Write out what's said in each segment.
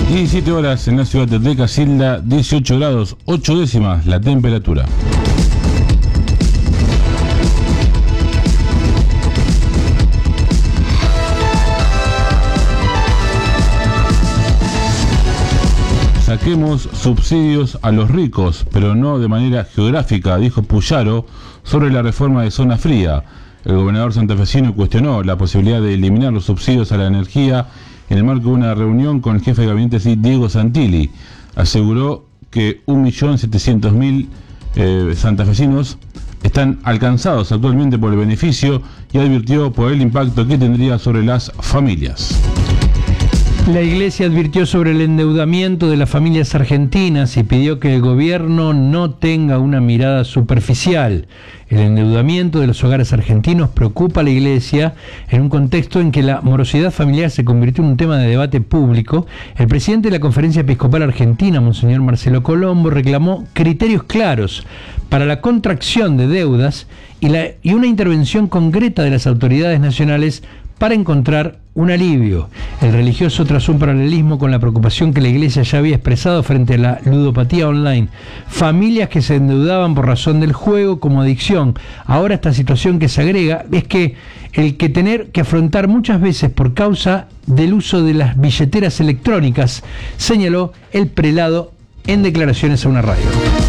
17 horas en la ciudad de Casilda, 18 grados 8 décimas la temperatura. Saquemos subsidios a los ricos, pero no de manera geográfica, dijo Puyaro sobre la reforma de zona fría. El gobernador santafesino cuestionó la posibilidad de eliminar los subsidios a la energía en el marco de una reunión con el jefe de gabinete Diego Santilli. Aseguró que 1.700.000 santafesinos están alcanzados actualmente por el beneficio y advirtió por el impacto que tendría sobre las familias. La Iglesia advirtió sobre el endeudamiento de las familias argentinas y pidió que el gobierno no tenga una mirada superficial. El endeudamiento de los hogares argentinos preocupa a la Iglesia en un contexto en que la morosidad familiar se convirtió en un tema de debate público. El presidente de la Conferencia Episcopal Argentina, Monseñor Marcelo Colombo, reclamó criterios claros para la contracción de deudas y una intervención concreta de las autoridades nacionales para encontrar un alivio. El religioso trazó un paralelismo con la preocupación que la Iglesia ya había expresado frente a la ludopatía online. Familias que se endeudaban por razón del juego como adicción. Ahora esta situación que se agrega es que el que tener que afrontar muchas veces por causa del uso de las billeteras electrónicas, señaló el prelado en declaraciones a una radio.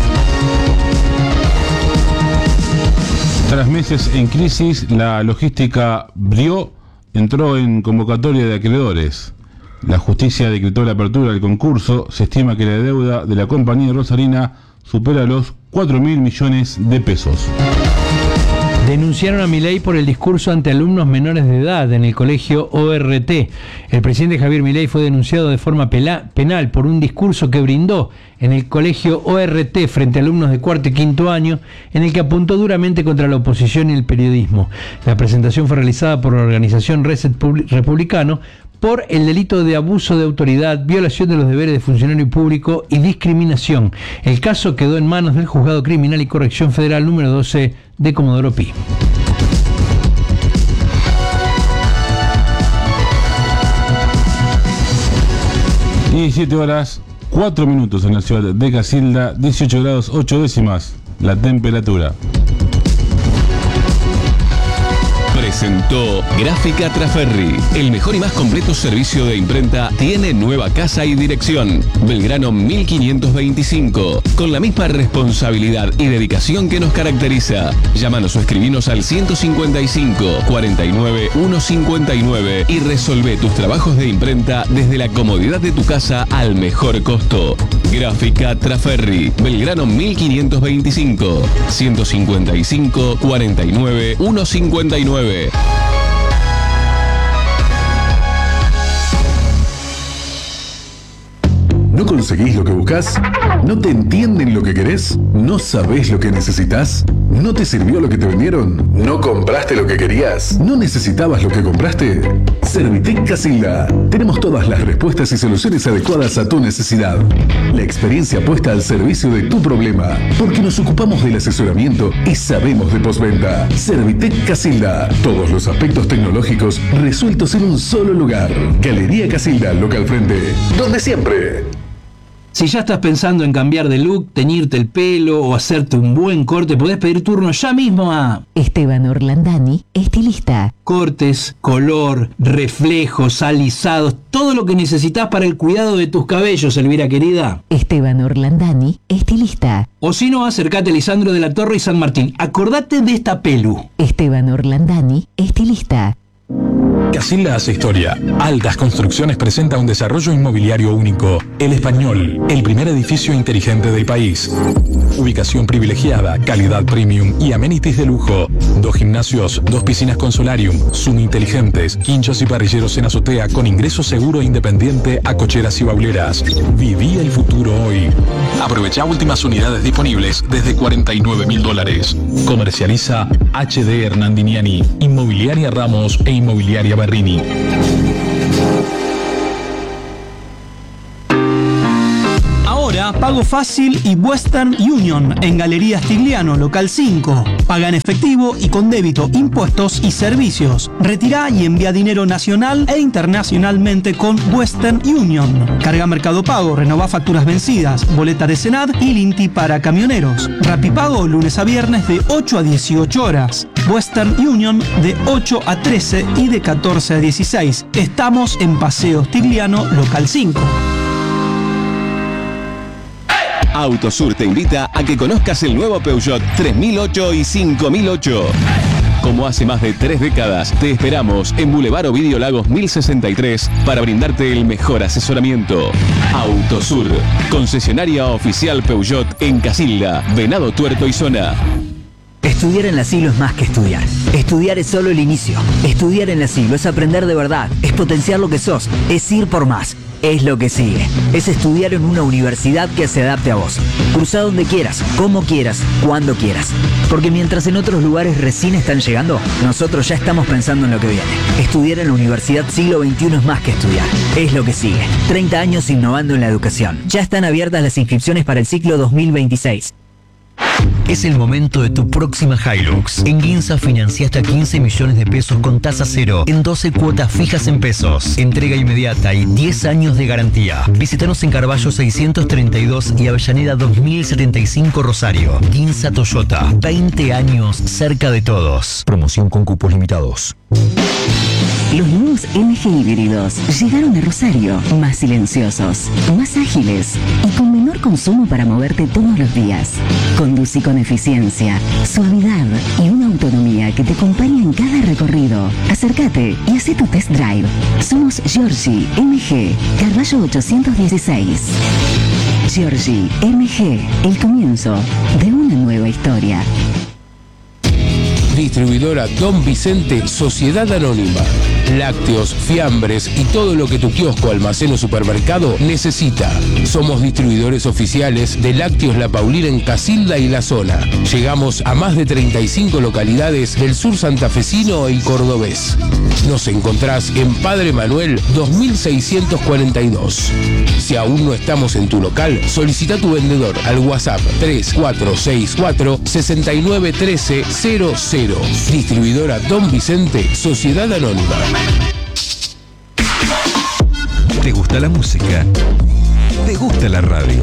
Tras meses en crisis, la logística Brió entró en convocatoria de acreedores. La justicia decretó la apertura del concurso. Se estima que la deuda de la compañía rosarina supera los 4.000 millones de pesos. Denunciaron a Milei por el discurso ante alumnos menores de edad en el colegio ORT. El presidente Javier Milei fue denunciado de forma penal por un discurso que brindó en el colegio ORT frente a alumnos de cuarto y quinto año, en el que apuntó duramente contra la oposición y el periodismo. La presentación fue realizada por la organización Reset Republicano por el delito de abuso de autoridad, violación de los deberes de funcionario público y discriminación. El caso quedó en manos del Juzgado Criminal y Corrección Federal número 12 de Comodoro Pi. Y 17 horas 4 minutos en la ciudad de Casilda, 18 grados 8 décimas la temperatura. Presentó Gráfica Traferri. El mejor y más completo servicio de imprenta tiene nueva casa y dirección. Belgrano 1525. Con la misma responsabilidad y dedicación que nos caracteriza. Llámanos o escribinos al 155 49 159 y resolvé tus trabajos de imprenta desde la comodidad de tu casa al mejor costo. Gráfica Traferri. Belgrano 1525. 155 49 159. ¿No conseguís lo que buscás? ¿No te entienden lo que querés? ¿No sabés lo que necesitas? ¿No te sirvió lo que te vendieron? ¿No compraste lo que querías? ¿No necesitabas lo que compraste? Servitec Casilda. Tenemos todas las respuestas y soluciones adecuadas a tu necesidad. La experiencia puesta al servicio de tu problema, porque nos ocupamos del asesoramiento y sabemos de postventa. Servitec Casilda. Todos los aspectos tecnológicos resueltos en un solo lugar. Galería Casilda, local frente. Donde siempre. Si ya estás pensando en cambiar de look, teñirte el pelo o hacerte un buen corte, podés pedir turno ya mismo a Esteban Orlandani, estilista. Cortes, color, reflejos, alisados, todo lo que necesitas para el cuidado de tus cabellos, Elvira querida. Esteban Orlandani, estilista. O si no, acércate a Lisandro de la Torre y San Martín. Acordate de esta pelu. Esteban Orlandani, estilista. Casilda hace historia. Altas Construcciones presenta un desarrollo inmobiliario único. El Español, el primer edificio inteligente del país. Ubicación privilegiada, calidad premium y amenities de lujo. 2 gimnasios, 2 piscinas con solarium, Zoom inteligentes, quinchos y parrilleros en azotea con ingreso seguro e independiente a cocheras y bauleras. Viví el futuro hoy. Aprovecha últimas unidades disponibles desde $49.000. Comercializa HD Hernandiniani, Inmobiliaria Ramos e Inmobiliaria Berrini. Ahora Casilda, Pago Fácil y Western Union en Galería Stigliano, local 5. Paga en efectivo y con débito, impuestos y servicios. Retirá y envía dinero nacional e internacionalmente con Western Union. Carga Mercado Pago, renová facturas vencidas, boleta de Senad y Linti para camioneros. Rapipago lunes a viernes de 8 a 18 horas. Western Union de 8 a 13 y de 14 a 16. Estamos en Paseo Stigliano, local 5. Autosur te invita a que conozcas el nuevo Peugeot 3008 y 5008. Como hace más de 3 décadas, te esperamos en Boulevard Ovidio Lagos 1063 para brindarte el mejor asesoramiento. Autosur, concesionaria oficial Peugeot en Casilda, Venado Tuerto y Zona. Estudiar en la Siglo es más que estudiar. Estudiar es solo el inicio. Estudiar en la Siglo es aprender de verdad, es potenciar lo que sos, es ir por más. Es lo que sigue. Es estudiar en una universidad que se adapte a vos. Cruzá donde quieras, como quieras, cuando quieras. Porque mientras en otros lugares recién están llegando, nosotros ya estamos pensando en lo que viene. Estudiar en la Universidad Siglo XXI es más que estudiar. Es lo que sigue. 30 años innovando en la educación. Ya están abiertas las inscripciones para el ciclo 2026. Es el momento de tu próxima Hilux. En Guinza financia hasta 15 millones de pesos con tasa cero en 12 cuotas fijas en pesos. Entrega inmediata y 10 años de garantía. Visítanos en Carballo 632 y Avellaneda 2075 Rosario. Guinza Toyota. 20 años cerca de todos. Promoción con cupos limitados. Los nuevos MG híbridos llegaron a Rosario, más silenciosos, más ágiles y con menor consumo para moverte todos los días. Conducí con eficiencia, suavidad y una autonomía que te acompaña en cada recorrido. Acércate y haz tu test drive. Somos Giorgi MG, Carballo 816. Giorgi MG, el comienzo de una nueva historia. Distribuidora Don Vicente, Sociedad Anónima. Lácteos, fiambres y todo lo que tu kiosco, almacén o supermercado necesita. Somos distribuidores oficiales de Lácteos La Paulina en Casilda y la zona. Llegamos a más de 35 localidades del sur santafesino y cordobés. Nos encontrás en Padre Manuel 2642. Si aún no estamos en tu local, solicita tu vendedor al WhatsApp 3464 691300. Distribuidora Don Vicente, Sociedad Anónima. ¿Te gusta la música? ¿Te gusta la radio?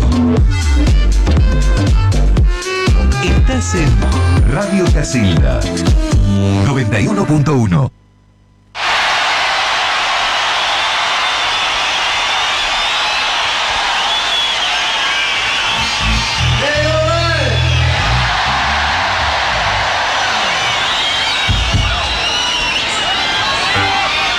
Estás en Radio Casilda 91.1.